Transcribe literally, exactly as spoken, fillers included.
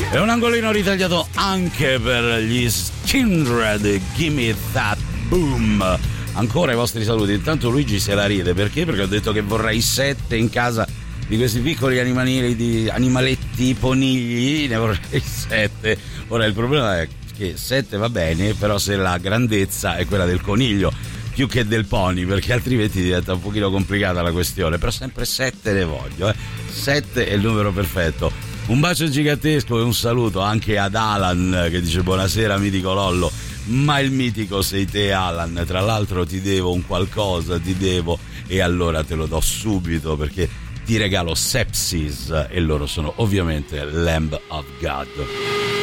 E un angolino ritagliato anche per gli Skindred, Gimme That Boom. Ancora i vostri saluti. Intanto Luigi se la ride, perché? Perché ho detto che vorrei sette in casa di questi piccoli animali, di animaletti ponigli, ne vorrei sette. Ora il problema è che sette va bene, però se la grandezza è quella del coniglio più che del pony, perché altrimenti diventa un pochino complicata la questione. Però sempre sette ne voglio, eh. sette è il numero perfetto. Un bacio gigantesco e un saluto anche ad Alan che dice buonasera mitico Lollo. Ma il mitico sei te, Alan. Tra l'altro ti devo un qualcosa, ti devo, e allora te lo do subito, perché ti regalo Sepsis e loro sono ovviamente Lamb of God.